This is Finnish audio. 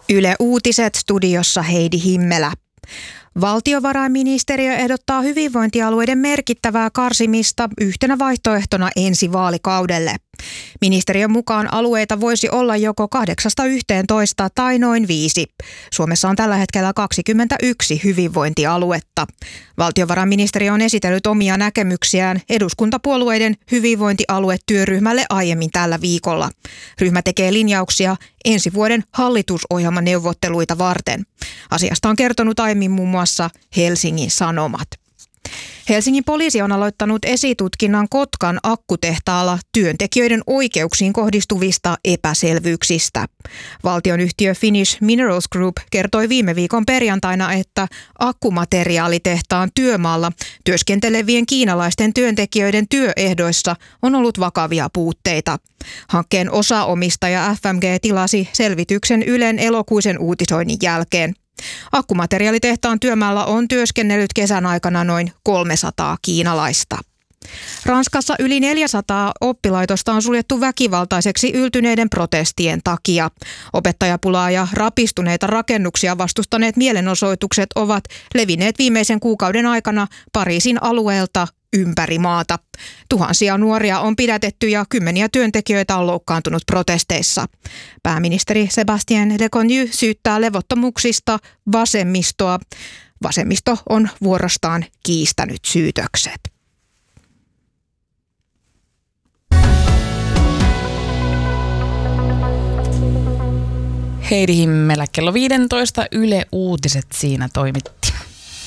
Yle Uutiset, studiossa Heidi Himmelä. Valtiovarainministeriö ehdottaa hyvinvointialueiden merkittävää karsimista yhtenä vaihtoehtona ensi vaalikaudelle. Ministeriön mukaan alueita voisi olla joko 8–11 tai noin 5. Suomessa on tällä hetkellä 21 hyvinvointialuetta. Valtiovarainministeriö on esitellyt omia näkemyksiään eduskuntapuolueiden hyvinvointialuetyöryhmälle aiemmin tällä viikolla. Ryhmä tekee linjauksia ensi vuoden hallitusohjelmaneuvotteluita varten. Asiasta on kertonut aiemmin muun muassa Helsingin Sanomat. Helsingin poliisi on aloittanut esitutkinnan Kotkan akkutehtaalla työntekijöiden oikeuksiin kohdistuvista epäselvyyksistä. Valtionyhtiö Finnish Minerals Group kertoi viime viikon perjantaina, että akkumateriaalitehtaan työmaalla työskentelevien kiinalaisten työntekijöiden työehdoissa on ollut vakavia puutteita. Hankkeen osaomistaja FMG tilasi selvityksen Ylen elokuisen uutisoinnin jälkeen. Akkumateriaalitehtaan työmaalla on työskennellyt kesän aikana noin 300 kiinalaista. Ranskassa yli 400 oppilaitosta on suljettu väkivaltaiseksi yltyneiden protestien takia. Opettajapulaa ja rapistuneita rakennuksia vastustaneet mielenosoitukset ovat levinneet viimeisen kuukauden aikana Pariisin alueelta ympäri maata. Tuhansia nuoria on pidätetty ja kymmeniä työntekijöitä on loukkaantunut protesteissa. Pääministeri Sébastien Lecornu syyttää levottomuuksista vasemmistoa. Vasemmisto on vuorostaan kiistänyt syytökset. Heidi Himmelä, kello 15 Yle Uutiset siinä toimitti.